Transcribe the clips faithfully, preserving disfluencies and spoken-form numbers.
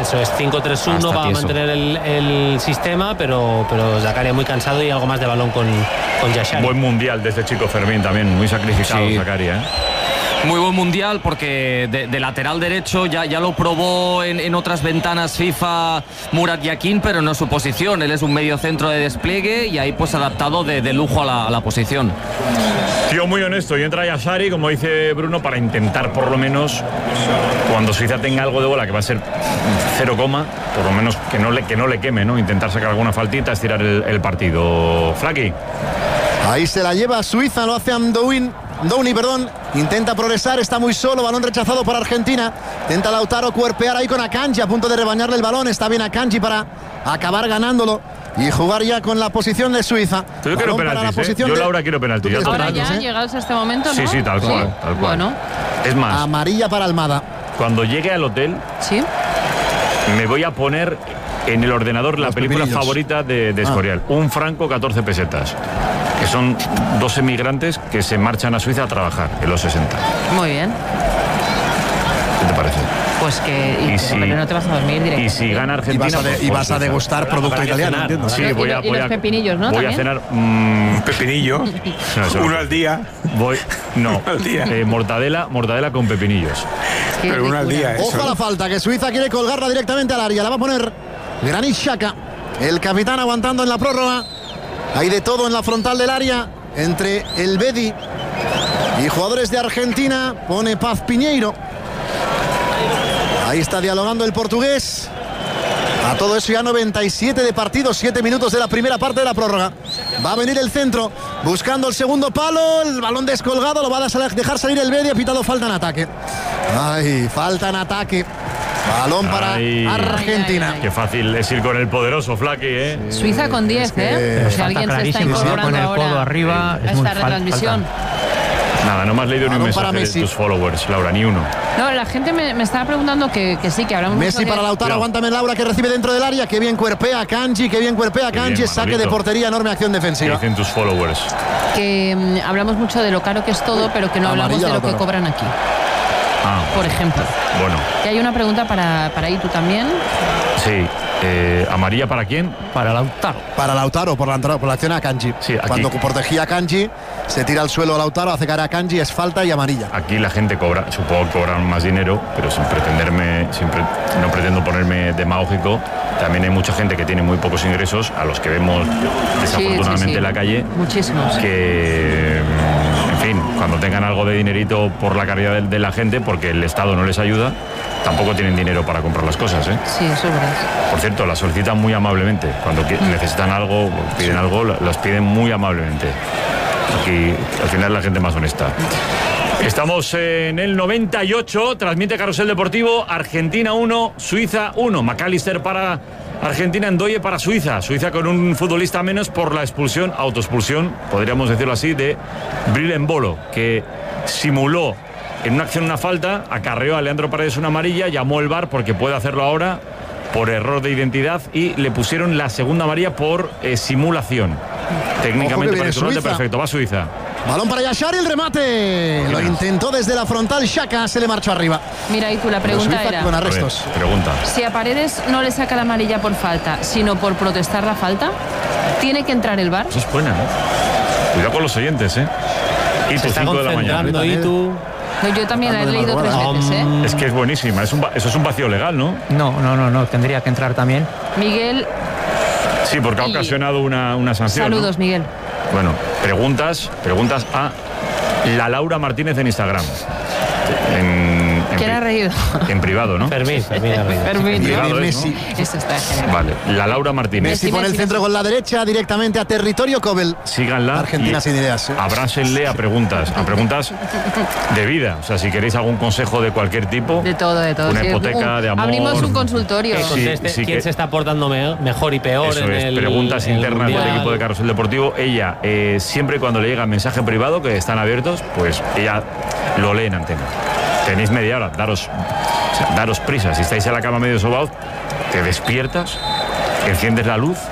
Eso es, cinco tres uno, va a mantener el, el sistema, pero, pero Zakaria muy cansado y algo más de balón con, con Yashari. Buen mundial de este chico Fermín también, muy sacrificado, sí. Zakaria, ¿eh? Muy buen mundial porque de, de lateral derecho ya, ya lo probó en, en otras ventanas FIFA Murat Yakin, pero no es su posición. Él es un medio centro de despliegue y ahí pues adaptado de, de lujo a la, a la posición. Tío muy honesto, y entra Yashari, como dice Bruno, para intentar por lo menos, cuando Suiza tenga algo de bola, que va a ser cero coma, por lo menos que no le, que no le queme, ¿no? Intentar sacar alguna faltita, estirar el, el partido. Flaki. Ahí se la lleva Suiza, lo hace Amdouni, Downey, perdón, intenta progresar, está muy solo, balón rechazado por Argentina, intenta Lautaro cuerpear ahí con Akanji, a punto de rebañarle el balón, está bien Akanji para acabar ganándolo y jugar ya con la posición de Suiza. Yo quiero penaltis, ¿eh? Yo de... Laura quiero penalti. Ya Ahora ya, ¿eh? llegados a este momento, ¿no? Sí, sí, tal cual, sí. tal cual. Bueno. Es más, amarilla para Almada. Cuando llegue al hotel, sí, me voy a poner en el ordenador la Los película pepinillos. favorita de, de Escorial, ah. Un franco, catorce pesetas. Que son dos emigrantes que se marchan a Suiza a trabajar en los sesenta. Muy bien. ¿Qué te parece? Pues que y, y si, no te vas a dormir directamente. Y si gana Argentina... Y vas a, de, y vas a degustar producto italiano, entiendo. Sí, voy a, y voy los a, pepinillos, ¿no? Voy ¿también? a cenar... Mmm, ¿Pepinillo? No, uno al día. Voy... No, al día. Eh, mortadela, mortadela con pepinillos. Qué Pero uno al día, eso. Ojo a la falta, que Suiza quiere colgarla directamente al área. La va a poner Granit Xhaka, el capitán aguantando en la prórroga. Hay de todo en la frontal del área entre el Bedi y jugadores de Argentina. Pone Paz Piñeiro. Ahí está dialogando el portugués. A todo eso ya noventa y siete de partido, siete minutos de la primera parte de la prórroga. Va a venir el centro, buscando el segundo palo, el balón descolgado, lo va a dejar salir el Bedi, ha pitado falta en ataque. Ay, falta en ataque. Balón para Ay, Argentina. Ay, ay, ay. Qué fácil es ir con el poderoso Flaki, ¿eh? Sí, Suiza con diez, ¿eh? Si alguien se está incorporando con el codo ahora arriba, a esta retransmisión. Nada, no me has leído ni un mensaje de tus followers, Laura, ni uno. No, la gente me, me estaba preguntando que, que sí, que hablamos Messi mucho para de... Lautaro, aguántame Laura, que recibe dentro del área. Qué bien cuerpea Kanji, qué bien cuerpea Kanji. Saque de portería, enorme acción defensiva. ¿Qué dicen tus followers? Que um, hablamos mucho de lo caro que es todo, pero que no Amarilla, hablamos de lo Lautaro. que cobran aquí. Ah, por ejemplo. Bueno. Y hay una pregunta para, para Itu también. Sí. Eh, ¿Amarilla para quién? Para Lautaro. Para Lautaro, por la, por la acción a Kanji. Sí, aquí. Cuando protegía a Kanji, se tira al suelo a Lautaro, hace cara a Kanji, es falta y amarilla. Aquí la gente cobra, supongo que cobran más dinero, pero sin pretenderme, sin pre, no pretendo ponerme demagógico. También hay mucha gente que tiene muy pocos ingresos, a los que vemos desafortunadamente sí, sí, sí. en la calle. Muchísimos. Que, en fin, cuando tengan algo de dinerito por la calidad de, de la gente, porque el Estado no les ayuda, tampoco tienen dinero para comprar las cosas, ¿eh? Sí, eso es verdad. Por cierto, las solicitan muy amablemente. Cuando mm. necesitan algo, piden sí. algo, las piden muy amablemente. Aquí, al final, la gente más honesta. Estamos en el noventa y ocho, transmite Carrusel Deportivo, Argentina uno, Suiza uno. McAllister para Argentina, Ndoye para Suiza. Suiza con un futbolista menos por la expulsión, autoexpulsión, podríamos decirlo así, de Bril Embolo, que simuló en una acción una falta, acarreó a Leandro Paredes una amarilla, llamó el V A R porque puede hacerlo ahora por error de identidad y le pusieron la segunda amarilla por eh, simulación. Técnicamente para el perfecto, va Suiza. Balón para Yashari, el remate. Lo intentó desde la frontal, Xhaka se le marchó arriba. Mira, y tú la pregunta era... Con arrestos. Ver, pregunta. Si a Paredes no le saca la amarilla por falta, sino por protestar la falta, ¿tiene que entrar el V A R? Eso es buena, ¿eh? Cuidado con los oyentes, ¿eh? Y tu cinco de la mañana. Y tú... Yo también la he leído tres veces, ¿eh? Es que es buenísima, es un, eso es un vacío legal, ¿no? No, no, no, no, tendría que entrar también. Miguel... Sí, porque ha ocasionado una, una sanción. Saludos, ¿no? Miguel. Bueno, preguntas, preguntas a la Laura Martínez en Instagram. En, en ¿Quién ha reído? En privado, ¿no? Fermín, Fermín ha reído. Fermín, privado ¿no? Es, ¿no? Eso está genial. Vale, la Laura Martínez. Messi pone el centro con la derecha directamente a territorio Cobel. Síganla. Argentina sin ideas, ¿eh? Abrásenle a preguntas, a preguntas de vida. O sea, si queréis algún consejo de cualquier tipo. De todo, de todo. Una sí, hipoteca un, de amor. Abrimos un consultorio. Que conteste sí, sí, quién que... se está portando mejor y peor. Eso en es, el, preguntas en internas el del equipo de Carrusel Deportivo. Ella, eh, siempre cuando le llega mensaje privado, que están abiertos, pues ella lo lee en antena. Tenéis media hora, daros, o sea, daros prisa. Si estáis en la cama medio sobaos, te despiertas, enciendes la luz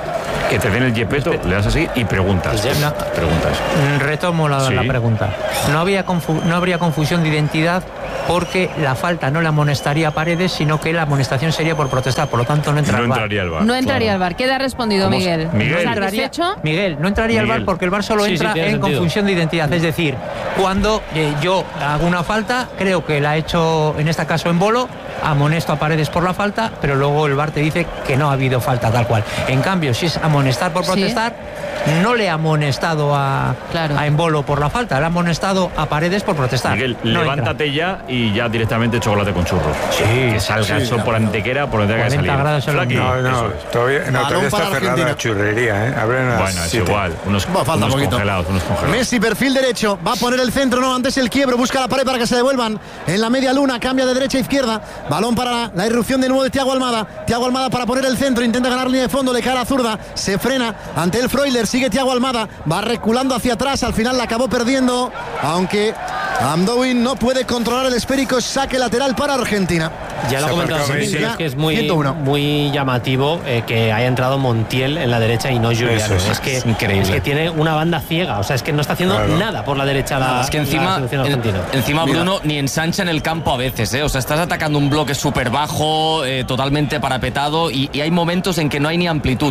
que te den el yepeto, le das así y preguntas. No. Preguntas. Retomo la, Sí. la pregunta. No, había confu- no habría confusión de identidad porque la falta no la amonestaría Paredes, sino que la amonestación sería por protestar, por lo tanto no entra No al VAR. entraría al VAR. No entraría al VAR. ¿Queda respondido, ¿Cómo? Miguel? Miguel. No entraría, ¿Satisfecho? Miguel, no entraría al Miguel. VAR porque el VAR solo Sí, sí, entra tiene en sentido. confusión de identidad. Es decir, cuando eh, yo hago una falta, creo que la he hecho, en este caso en Bolo, amonesto a Paredes por la falta, pero luego el VAR te dice que no ha habido falta tal cual. En cambio, si es amonestar por Sí. protestar, no le ha amonestado a, Claro. a Embolo por la falta, le ha amonestado a Paredes por protestar. Miguel, No levántate ya y ya directamente chocolate con churros. Sí, que salga sí, eso ya, por antequera, por donde tenga que cuarenta salir. grados en Flaqui, los- No, no, eso. todavía, no, Balón todavía está para cerrada Argentina. la churrería, ¿eh? Abren a las Bueno, es siete. igual. Unos, Bueno, falta unos poquito. congelados, unos congelados. Messi, perfil derecho, va a poner el centro, no, antes el quiebro, busca la pared para que se devuelvan en la media luna, cambia de derecha a izquierda, balón para la, la irrupción de nuevo de Thiago Almada, Thiago Almada para poner el centro, intenta ganar línea de fondo, le cae a la zurda, se frena ante el Freuler, sigue Thiago Almada, va reculando hacia atrás, al final la acabó perdiendo, aunque Amdoin no puede controlar el esférico, saque lateral para Argentina. Ya lo Se ha comentado aparcó Sevilla, Messi. es que es muy, ciento uno. muy llamativo eh, que haya entrado Montiel en la derecha y no Giuliano. Eso es, Es que, es increíble. es que tiene una banda ciega, o sea, es que no está haciendo Claro. nada por la derecha la, Es que la encima, selección en- argentina. encima Mira. Bruno ni ensancha en el campo a veces, ¿eh? O sea, estás atacando un bloque súper bajo, eh, totalmente parapetado y, y hay momentos en que no hay ni amplitud.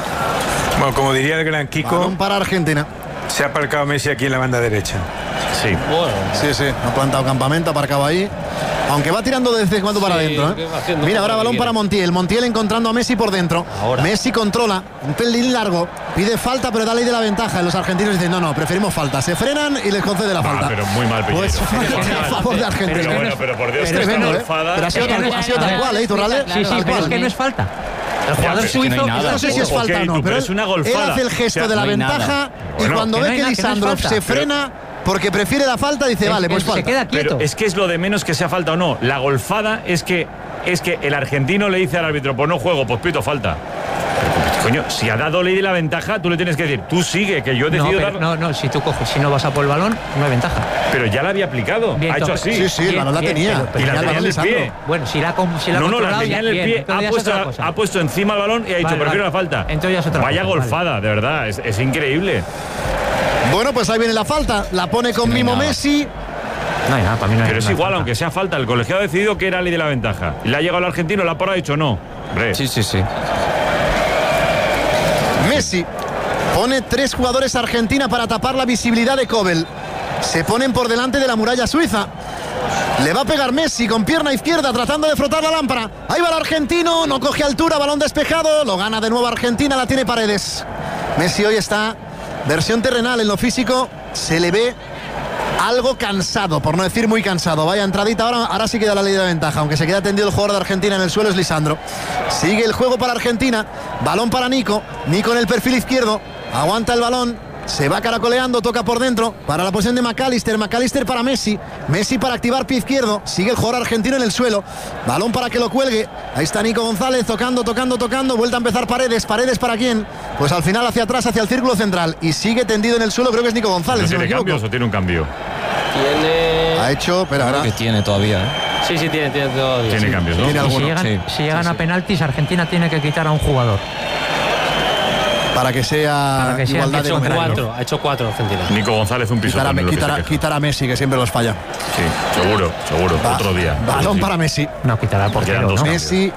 Bueno, como diría el gran Kiko, Balón para Argentina. se ha aparcado Messi aquí en la banda derecha. Sí. Bueno, Sí, sí, ha plantado campamento, aparcado ahí. Aunque va tirando de vez en cuando para Sí, adentro. que ¿eh? va haciendo Mira, lo ahora que balón quiere. para Montiel. Montiel encontrando a Messi por dentro. Ahora. Messi controla, un pelín largo, pide falta, pero da ley de la ventaja. Los argentinos dicen, no, no, preferimos falta. Se frenan y les concede la Ah, falta. pero muy mal, Piñero. Pues falta a favor de Argentina. Pero bueno, pero por Dios, Es que esta tremendo, ¿eh? golfada- Pero ha sido Pero tal, no ha es sido tal nada. cual, ¿eh, Iturralde? Claro, Sí, sí, tal pero cual. es que no es falta. El Ya, jugador pero es que no hay suizo nada. está No sé si es Ok, falta o no, tú, pero pero es una él golfada. hace el gesto O sea, de la no hay ventaja nada. y Bueno, cuando que no ve hay que nada, que no es Lisandrov falta. se frena porque prefiere la falta, dice, Es- vale, pues es- falta. se queda quieto. Pero es que es lo de menos que sea falta o no. La golfada es que es que el argentino le dice al árbitro, pues no juego, pues pito falta. Pero, coño, si ha dado ley de la ventaja, tú le tienes que decir, tú sigue, que yo he No, decidido pero- dar. no, no, si tú coges, si no vas a por el balón, no hay ventaja. Pero ya la había aplicado. Bien, ha hecho entonces- así. Sí, sí, el Bien, balón la bien, tenía. pero- pero Y la Tenía el tenía en balón el Lisandro. pie. Bueno, si la, com- si la ha No, no, la controlado, tenía ya- en el bien, pie, entonces ha ya es puesto, otra cosa. ha puesto encima el balón y ha dicho, Vale, prefiero vale. la falta. Entonces ya es otra Vaya cosa, vale. golfada, de verdad, es, es increíble. Bueno, pues ahí viene la falta. La pone con no hay Mimo nada. Messi. No hay nada, para mí no hay Pero es no hay igual, falta. aunque sea falta, el colegiado ha decidido que era ley de la ventaja. Y le ha llegado el argentino, la porra ha dicho no. Hombre, Sí, sí, sí. Messi pone tres jugadores Argentina para tapar la visibilidad de Kobel. Se ponen por delante de la muralla suiza. Le va a pegar Messi con pierna izquierda tratando de frotar la lámpara. Ahí va el argentino, no coge altura, balón despejado. Lo gana de nuevo Argentina, la tiene Paredes. Messi hoy está versión terrenal en lo físico. Se le ve algo cansado, por no decir muy cansado. Vaya entradita, ahora, ahora sí queda la ley de ventaja. Aunque se queda tendido el jugador de Argentina en el suelo es Lisandro. Sigue el juego para Argentina. Balón para Nico. Nico en el perfil izquierdo. Aguanta el balón. Se va caracoleando, toca por dentro. Para la posición de McAllister. McAllister para Messi. Messi para activar pie izquierdo. Sigue el jugador argentino en el suelo. Balón para que lo cuelgue. Ahí está Nico González tocando, tocando, tocando. Vuelta a empezar Paredes. ¿Paredes para quién? Pues al final hacia atrás, hacia el círculo central. Y sigue tendido en el suelo. Creo que es Nico González. ¿no si no me tiene equivoco. cambios o tiene un cambio? tiene. Ha hecho, espera, Creo ahora. que tiene todavía, ¿eh? Sí, sí, tiene, tiene todavía. Tiene sí. cambios, ¿no? Tiene Y si alguno. llegan, Sí, si llegan sí, a sí. penaltis, Argentina tiene que quitar a un jugador. Para que sea Para que sea igualdad de que Ha hecho números. cuatro, ha hecho cuatro Argentina. Nico González un Quitar a, pisotón. es lo que quitar, se a, queja. quitar a Messi, que siempre los falla. Sí, seguro, seguro. Va- Otro día. Balón Sí. para Messi. No, quitará al portero, Quedan dos ¿no? cambios. Messi.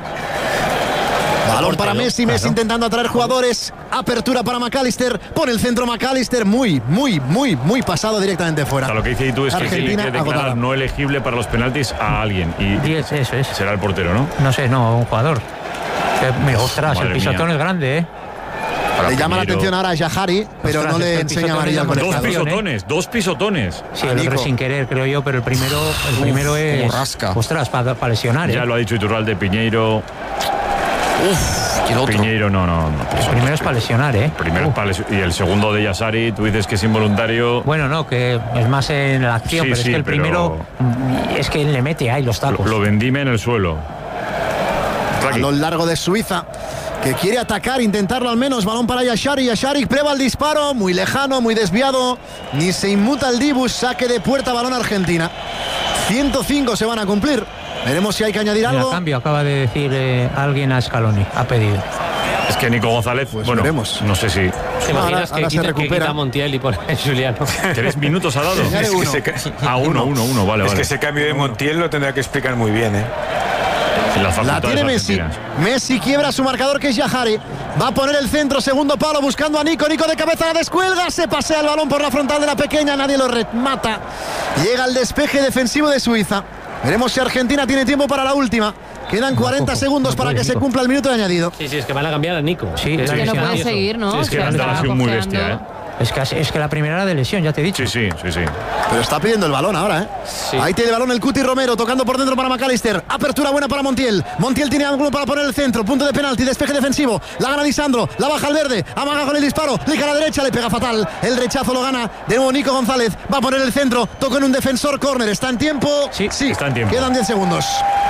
Balón para Portero, Messi, Messi claro. intentando atraer jugadores. Apertura para McAllister. Pone el centro McAllister. Muy, muy, muy, muy pasado directamente O fuera. sea, lo que dice tú es que tiene Argentina que declarar agotada. no elegible para los penaltis a alguien. Y Diez, eso es. será el portero, ¿no? No sé, no, un jugador. Eh, me- ostras, Madre el pisotón mía. es grande, ¿eh? Para Le llama la Piñero. atención ahora a Yahari, pero Ostras, no es le que el enseña pisotón amarilla es al de Dos colegiado. amonestación, pisotones, dos pisotones. Sí, el otro Nico. sin querer, creo yo, pero el primero, el primero es. borrasca. Ostras, para lesionar, ¿eh? Ya lo ha dicho Iturralde, Piñeiro. Y el otro. Piñeiro, no, no. no El primero es para lesionar, ¿eh? Primero Uh. es para lesi- y el segundo de Yasari, tú dices que es involuntario. Bueno, no, que es más en la acción, Sí, pero sí, es que el pero- primero mm, es que él le mete ahí los lo, tacos. lo vendime en el suelo. A lo largo de Suiza, que quiere atacar, intentarlo al menos. Balón para Yashari. Yashari prueba el disparo. Muy lejano, muy desviado. Ni se inmuta el Dibus. Saque de puerta, balón Argentina. ciento cinco se van a cumplir. Veremos si hay que añadir Mira, algo. a cambio, acaba de decir eh, alguien a Scaloni, ha pedido. Es que Nico González, pues bueno, veremos. no sé si... ¿Te imaginas ahora, que, ahora quita, se recupera. que quita Montiel y pone a Juliano? ¿Tres minutos ha dado? Añade Es que uno. se ca- Ah, uno, uno, uno, vale, Es vale. que ese cambio de Montiel lo tendrá que explicar muy bien, ¿eh? Las La facultades tiene Messi. argentinas. Messi quiebra su marcador, que es Yajare. Va a poner el centro, segundo palo, buscando a Nico. Nico de cabeza la descuelga. Se pasea el balón por la frontal de la pequeña. Nadie lo remata. Llega el despeje defensivo de Suiza. Veremos si Argentina tiene tiempo para la última. Quedan cuarenta segundos para que se cumpla el minuto de añadido. Sí, sí, es que van a cambiar a Nico. Sí, es sí, Que no sí, puede sí, seguir, ¿no? Sí, es que Se Randall está ha sido muy cojeando. bestia, ¿eh? Es que, es que la primera era de lesión, ya te he dicho. Sí, sí, sí, sí. Pero está pidiendo el balón ahora, ¿eh? Sí. Ahí tiene el balón el Cuti Romero, tocando por dentro para McAllister. Apertura buena para Montiel. Montiel tiene ángulo para poner el centro. Punto de penalti, despeje defensivo. La gana Lisandro, la baja al verde. Amaga con el disparo. Liga a la derecha, le pega fatal. El rechazo lo gana de nuevo Nico González. Va a poner el centro. Toca en un defensor, córner. ¿Está en tiempo? Sí, está en tiempo. Quedan diez segundos.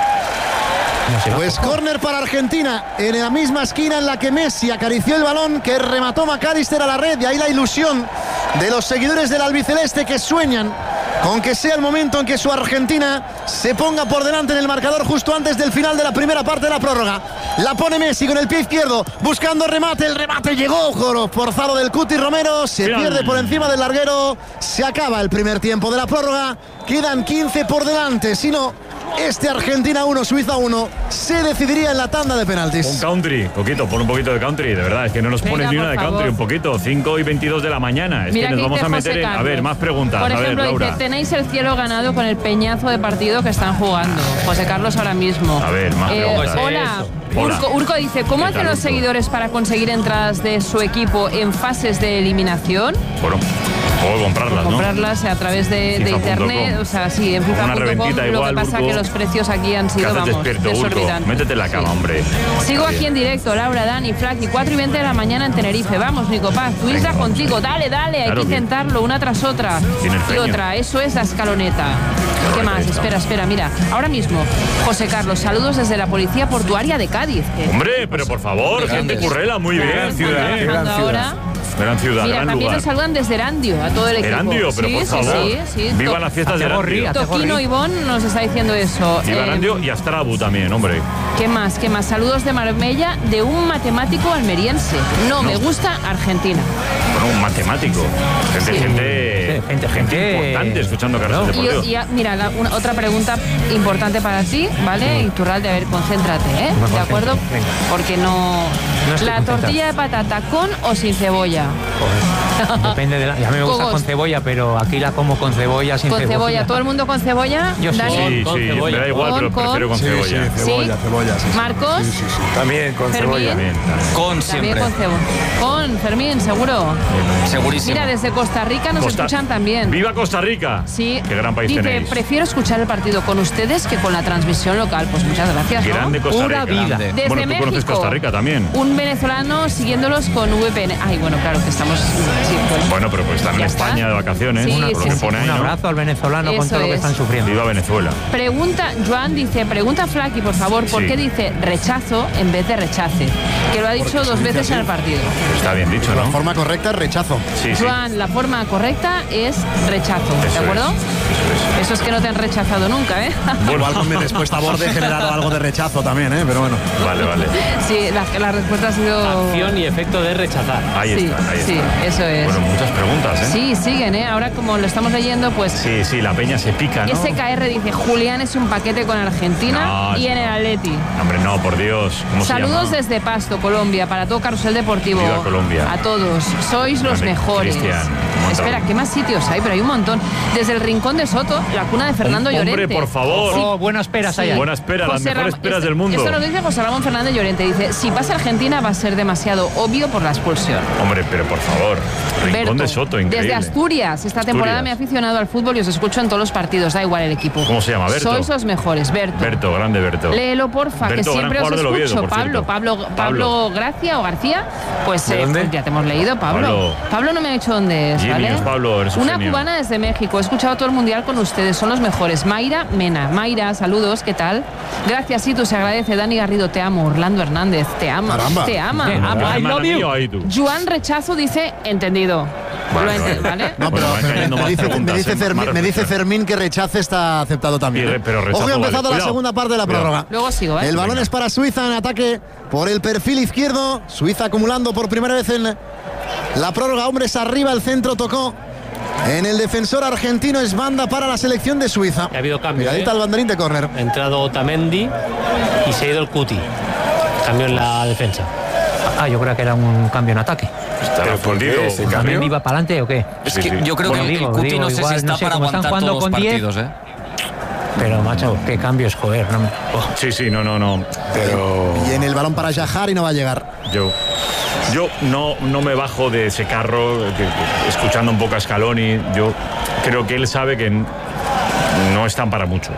No se va. Pues córner para Argentina, en la misma esquina en la que Messi acarició el balón, que remató McAllister a la red. Y ahí la ilusión de los seguidores del albiceleste, que sueñan con que sea el momento en que su Argentina se ponga por delante en el marcador justo antes del final de la primera parte de la prórroga. La pone Messi con el pie izquierdo, buscando remate. El remate llegó, joro, forzado del Cuti Romero. Se Final. pierde por encima del larguero. Se acaba el primer tiempo de la prórroga. Quedan quince por delante. Si no, este Argentina uno, Suiza uno se decidiría en la tanda de penaltis. Un country, poquito, pon un poquito de country, de verdad, es que no nos Venga, pones ni por una de favor. country, un poquito, cinco y veintidós de la mañana, es Mira que nos qué vamos dice a meter José en... A Carlos. ver, más preguntas, Por a ver, ejemplo, Laura. dice, tenéis el cielo ganado con el peñazo de partido que están jugando. José Carlos ahora mismo. A ver, más preguntas. Hola. Hola. Urco, Urco dice, ¿cómo ¿Qué hacen tal, los Urco? seguidores para conseguir entradas de su equipo en fases de eliminación? Bueno, o comprarlas, ¿no? Comprarlas a través de, de FIFA punto com. internet, o sea, sí, en Con FIFA una punto com. reventita Lo igual, que pasa Urco. que los precios aquí han ¿Qué sido, haces vamos, despierto, Urco? desorbitantes. Métete en la cama, Sí. hombre. Sigo Está aquí en bien. directo, Laura, Dani, Flaki, cuatro y veinte de la mañana en Tenerife. Vamos, Nico Paz, tu isla Venga, contigo. Dale, dale, hay Claro que que- intentarlo, una tras otra. Tiene el Y feño. otra, eso es la escaloneta. ¿Qué Correcto, más? ahí está. Espera, espera, mira. Ahora mismo, José Carlos, saludos desde la Policía Portuaria de Cádiz. que- Hombre, pero por favor, gente currela, muy bien. Están ciudad, trabajando eh. gran ciudad. ahora. Gran ciudad, Mira, gran también lugar. nos saludan desde Erandio, a todo el equipo. Erandio, pero sí, por sí, favor. sí, sí. Viva To- las fiestas de Hace Erandio. gorri, hace Toquino gorri. Ivón nos está diciendo eso. Viva Eh, Erandio y Astrabu también, hombre. ¿Qué más? ¿Qué más? Saludos de Marbella de un matemático almeriense. No, me gusta Argentina. Bueno, un matemático. Gente, Sí. gente, Gente, gente. importante escuchando carreras Claro. Y, deportivas. y, ah, mira, la- una- otra pregunta importante para ti, ¿vale? Iturralde, a ver, concéntrate, ¿eh? Me ¿De acuerdo? concentro, venga. Porque no... No estoy la concentrado. tortilla de patata con o sin cebolla. Joder. Depende de la. Y a mí me gusta Cogos. con cebolla, pero aquí la como con cebolla, sin Con cebolla. ¿Todo el mundo con cebolla? Yo sí. Dani. Sí, Con sí, cebolla. me da igual, pero Con- prefiero con Sí, cebolla. sí, cebolla, ¿Sí? cebolla. sí, sí. Marcos. Sí, sí, sí. También con Fermín. cebolla. También, también. Con También siempre. con cebolla. Con Fermín, seguro. Segurísimo. Mira, desde Costa Rica nos Costa- escuchan también. ¡Viva Costa Rica! Sí. ¡Qué gran país Dice, tenéis! prefiero escuchar el partido con ustedes que con la transmisión local. Pues muchas gracias, ¿no? Grande Costa Rica. Pura vida. Grande. Desde Bueno, tú conoces México. Costa Rica también. Un venezolano siguiéndolos con V P N. Ay, bueno, claro que estamos... Sí, bueno. Bueno, pero pues están en Ya está. España de vacaciones, Sí, por lo sí, que sí. pone ahí, Un ¿no? abrazo al venezolano con Eso todo lo que es. están sufriendo. Viva Venezuela. Pregunta, Joan dice, pregunta Flaky, por favor, ¿por Sí. qué dice rechazo en vez de rechace? Que lo ha dicho dos veces en el partido. Está bien dicho, La ¿no? forma correcta es rechazo. Sí, sí. Joan, la forma correcta es rechazo, ¿de Eso acuerdo? es, eso es. Eso es que no te han rechazado nunca, ¿eh? Igual con mi respuesta a borde he generado algo de rechazo también, ¿eh? Pero bueno. Vale, vale. Sí, la, la respuesta ha sido... Acción y efecto de rechazar. Ahí sí, está, ahí sí, está. eso es. Bueno, muchas preguntas, ¿eh? Sí, siguen, ¿eh? Ahora como lo estamos leyendo, pues... Sí, sí, la peña se pica, ¿no? S K R dice, Julián es un paquete con Argentina No, y en no. el Atleti. Hombre, no, por Dios. ¿Cómo se Saludos llama? desde Pasto, Colombia, para todo Carrusel Deportivo. Viva Colombia. A todos. Sois los Grande, mejores. Cristian, un montón. Espera, ¿qué más sitios hay? Pero hay un montón. Desde el Rincón de Soto, la cuna de Fernando Hombre, Llorente. por favor. Oh, buenas peras Sí. hay ahí. Buena espera, las José mejores Ram- esperas esto- del mundo. Esto nos dice José Ramón Fernández Llorente. Dice, si pasa Argentina va a ser demasiado obvio por la expulsión. Hombre, pero por favor. Rincón Berto, de Soto, increíble. desde Asturias. Esta temporada Asturias. me he aficionado al fútbol y os escucho en todos los partidos. Da igual el equipo. ¿Cómo se llama, Berto? Sois los mejores, Berto. Berto, grande Berto. Léelo, porfa, Berto, que gran siempre os jugador del Oviedo, escucho. por Pablo, cierto. Pablo, Pablo, Gracia o García. Pues, ¿De eh, dónde? pues ya te hemos leído, Pablo. Pablo. Pablo no me ha dicho dónde es, ¿vale? Genius, Pablo, eres un Una genio. cubana desde México. He escuchado todo el mundial con ustedes. Son los mejores. Mayra Mena. Mayra, saludos, ¿qué tal? Gracias, sí, tú se agradece. Dani Garrido, te amo. Orlando Hernández, te ama. Caramba. Te ama. Bien, Ama. I Hermano love you. mío, ahí tú. Joan Rechazo dice, entendido. Vale, vale. ¿vale? No, pero Bueno, me, me dice, me, dice Fermín, me dice Fermín que rechace está aceptado también. Sí, ¿eh? pero rechazo, Ojo, ha empezado vale. la segunda parte de la Cuidado. prórroga. Luego sigo, ¿eh? El balón Venga. es para Suiza en ataque por el perfil izquierdo. Suiza acumulando por primera vez en la prórroga. Hombres arriba, el centro tocó en el defensor argentino. Es banda para la selección de Suiza. Ha habido cambio. Miradita ¿eh? al banderín de córner. Ha entrado Otamendi y se ha ido el Cuti. Cambio en la defensa. Ah, yo creo que era un cambio en ataque. Estará ¿Pero por qué fundido. ese Cambio. ¿También iba para adelante o qué? Es Sí, que sí. yo creo Bueno, que el, digo, el Cuti digo, no sé igual, si está no sé, para como están aguantar jugando todos los con diez. partidos, ¿eh? Pero, macho, qué cambios, joder. No me- oh. Sí, sí, no, no, no. Pero. Y en el balón para Yahar y no va a llegar. Yo, yo no, no me bajo de ese carro, que- que- escuchando un poco a Scaloni. Yo creo que él sabe que n- no están para mucho.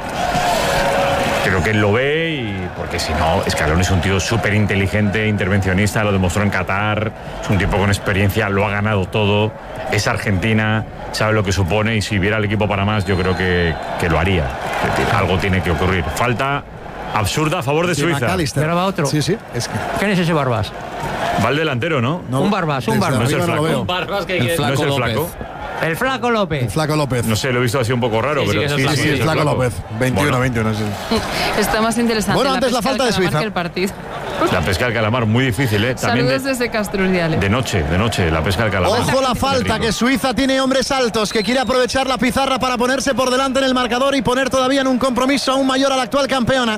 Creo que él lo ve y porque si no, Scaloni es un tío súper inteligente, intervencionista, lo demostró en Qatar, es un tipo con experiencia, lo ha ganado todo, es Argentina, sabe lo que supone y si viera el equipo para más yo creo que, que lo haría. Es decir, algo tiene que ocurrir. Falta absurda a favor de Y Suiza. McAllister. Y ahora va otro. Sí, sí. Es que, ¿Quién es ese Barbas? Va el delantero, ¿no? no, Un Barbas, un desde Barbas. No es el arriba no lo flaco. veo. Barbas que El que- No es Flaco el López. flaco. El Flaco López. El Flaco López. No sé, lo he visto así un poco raro, Sí, sí, pero que es el sí, flaco. sí, Sí, es el el Flaco López. veintiuno, Bueno. veintiuno. Sí. Está más interesante Bueno, antes la pesca falta del de calamar Suiza. que el partido. La pesca del calamar, muy difícil, ¿eh? También Saludos de, desde Castrurdiales. de noche, de noche, la pesca del calamar. Ojo la falta, Rico. que Suiza tiene hombres altos, que quiere aprovechar la pizarra para ponerse por delante en el marcador y poner todavía en un compromiso aún mayor a la actual campeona.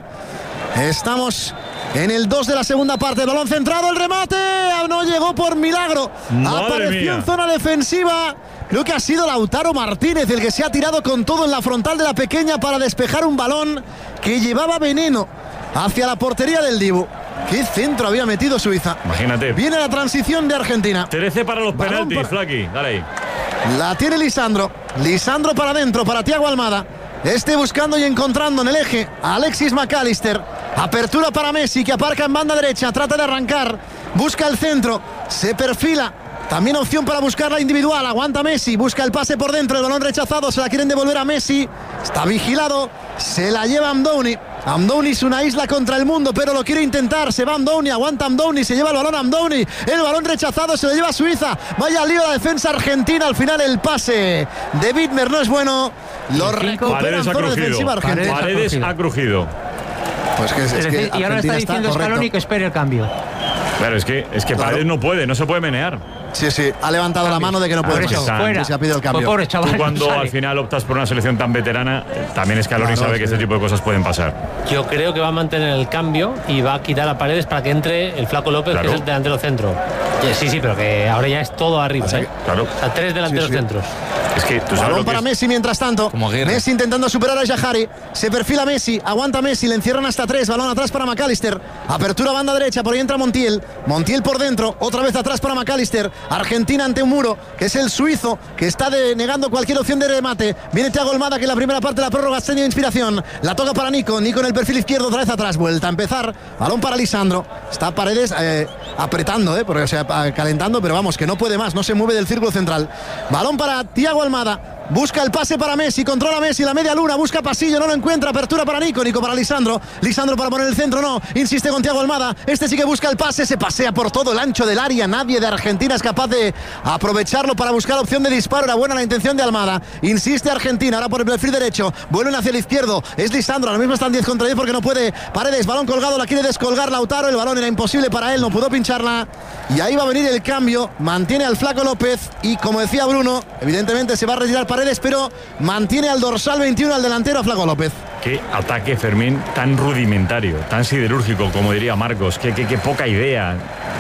Estamos en el dos de la segunda parte. El balón centrado, el remate. Ah, no llegó por milagro. Madre Apareció mía. en zona defensiva. Creo que ha sido Lautaro Martínez el que se ha tirado con todo en la frontal de la pequeña para despejar un balón que llevaba veneno hacia la portería del Dibu. ¿Qué centro había metido Suiza? Imagínate. Viene la transición de Argentina. trece para los Balón penaltis, para- Flaqui. Dale ahí. La tiene Lisandro. Lisandro para adentro, para Thiago Almada. Este buscando y encontrando en el eje a Alexis McAllister. Apertura para Messi, que aparca en banda derecha. Trata de arrancar. Busca el centro. Se perfila. También opción para buscar la individual. Aguanta Messi. Busca el pase por dentro. El balón rechazado. Se la quieren devolver a Messi. Está vigilado. Se la lleva Amdouni. Amdouni es una isla contra el mundo, pero lo quiere intentar. Se va Amdouni. Aguanta Amdouni. Se lleva el balón Amdouni. El balón rechazado. Se lo lleva a Suiza. Vaya lío la defensa argentina. Al final el pase de Widmer no es bueno. Lo recupera en Paredes ha zona crujido. defensiva argentina. Paredes ha ha crujido. Pues que es, Es es que decir, y ahora está Argentina diciendo correcto. Scaloni que espere el cambio. Claro, es que, es que Claro. Paredes no puede, no se puede menear. Sí, sí, ha levantado la mano de que no puede Por eso, más. fuera. Que se ha pedido el cambio. Pues pobre chaval. Tú cuando sale. al final optas por una selección tan veterana, también Scaloni Claro, sabe que sí. este tipo de cosas pueden pasar. Yo creo que va a mantener el cambio y va a quitar a Paredes para que entre el Flaco López, Claro. que es el delantero centro. Sí, sí, pero que ahora ya es todo arriba. Así ¿eh? Claro. O sea, tres delanteros Sí, sí. centros. Es que tú sabes Balón lo que para es. Messi mientras tanto. Como Aguirre. Messi intentando superar a Yahari. Se perfila Messi. Aguanta Messi. Le encierran hasta tres. Balón atrás para McAllister. Apertura banda derecha. Por ahí entra Montiel. Montiel por dentro. Otra vez atrás para McAllister. Argentina ante un muro. Que es el suizo. Que está denegando cualquier opción de remate. Viene Thiago Almada, que en la primera parte de la prórroga ha tenido inspiración. La toca para Nico. Nico en el perfil izquierdo. Otra vez atrás. Vuelta a empezar. Balón para Lisandro. Está Paredes eh, apretando, eh, porque, o sea, calentando. Pero vamos, que no puede más. No se mueve del círculo central. Balón para Thiago Almada. Busca el pase para Messi, controla Messi, la media luna, busca pasillo, no lo encuentra, apertura para Nico, Nico para Lisandro, Lisandro para poner el centro, no, insiste con Thiago Almada, este sí que busca el pase, se pasea por todo el ancho del área, nadie de Argentina es capaz de aprovecharlo para buscar opción de disparo, era buena la intención de Almada, insiste Argentina, ahora por el perfil derecho, vuelven hacia el izquierdo, es Lisandro, ahora mismo están diez contra diez porque no puede, Paredes, balón colgado, la quiere descolgar Lautaro, el balón era imposible para él, no pudo pincharla, y ahí va a venir el cambio, mantiene al Flaco López, y como decía Bruno, evidentemente se va a retirar Paredes, pero mantiene al dorsal veintiuno al delantero a Flaco López. Qué ataque, Fermín, tan rudimentario, tan siderúrgico, como diría Marcos. Qué, qué, qué poca idea.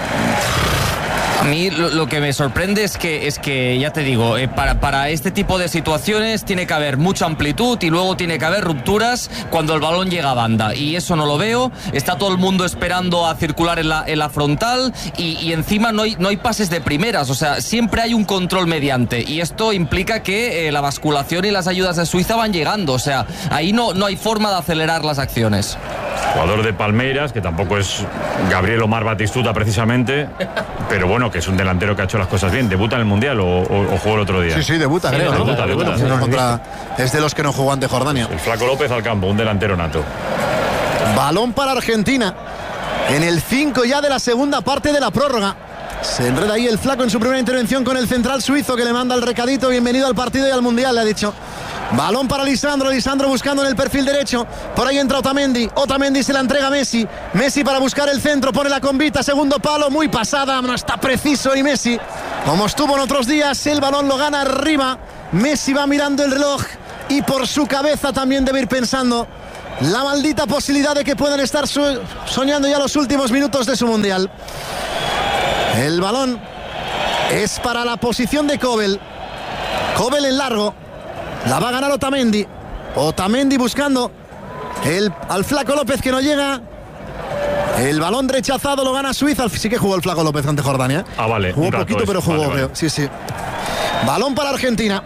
A mí lo, lo que me sorprende es que, es que ya te digo, eh, para, para este tipo de situaciones tiene que haber mucha amplitud y luego tiene que haber rupturas cuando el balón llega a banda. Y eso no lo veo. Está todo el mundo esperando a circular en la, en la frontal y, y encima no hay, no hay pases de primeras. O sea, siempre hay un control mediante. Y esto implica que eh, la basculación y las ayudas de Suiza van llegando. O sea, ahí no, no hay forma de acelerar las acciones. Jugador de Palmeiras, que tampoco es Gabriel Omar Batistuta precisamente, pero bueno, que es un delantero que ha hecho las cosas bien. ¿Debuta en el Mundial o, o, o jugó el otro día? Sí, sí, debuta, Sí, creo. ¿no? debuta, debuta, Pues sí, no, no, contra- es de los que no jugó ante Jordania. El Flaco López al campo, un delantero nato. Balón para Argentina. En el cinco ya de la segunda parte de la prórroga. Se enreda ahí el flaco en su primera intervención con el central suizo que le manda el recadito. Bienvenido al partido y al mundial, le ha dicho. Balón para Lisandro, Lisandro buscando en el perfil derecho. Por ahí entra Otamendi, Otamendi se la entrega a Messi. Messi para buscar el centro, pone la convita, segundo palo, muy pasada, no está preciso y Messi, como estuvo en otros días, el balón lo gana arriba. Messi va mirando el reloj y por su cabeza también debe ir pensando la maldita posibilidad de que puedan estar so- soñando ya los últimos minutos de su mundial. El balón es para la posición de Kobel. Kobel en largo. La va a ganar Otamendi. Otamendi buscando el, al Flaco López que no llega. El balón rechazado lo gana Suiza. Sí que jugó el Flaco López ante Jordania. Ah, vale. Jugó poquito, pero jugó, vale, vale. Sí, sí. Balón para Argentina.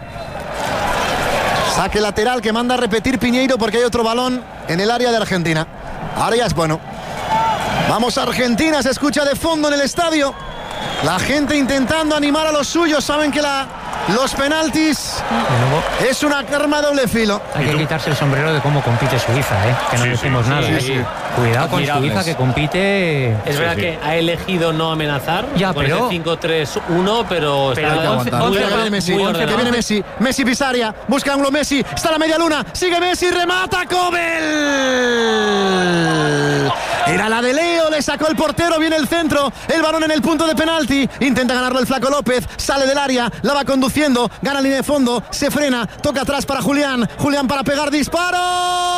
Saque lateral que manda a repetir Piñeiro porque hay otro balón en el área de Argentina. Ahora ya es bueno. Vamos a Argentina, se escucha de fondo en el estadio. La gente intentando animar a los suyos. Saben que la, los penaltis es una arma de doble filo. Hay que quitarse el sombrero de cómo compite Suiza, ¿eh? Que no Sí, decimos sí, nada. sí, ¿eh? sí. Cuidado con Admirables. Suiza que compite. Es Sí, verdad sí. que ha elegido no amenazar Ya, con pero- ese cinco tres uno, pero, Pero está hay que aguantar. muy, Que once, viene Messi, muy que ordenado. viene Messi, Messi Pisaria, busca ángulo Messi, está la media luna, sigue Messi, remata Kobel. Era la de Leo, le sacó el portero, viene el centro, el balón en el punto de penalti, intenta ganarlo el Flaco López, sale del área, la va conduciendo, gana línea de fondo, se frena, toca atrás para Julián, Julián para pegar disparo.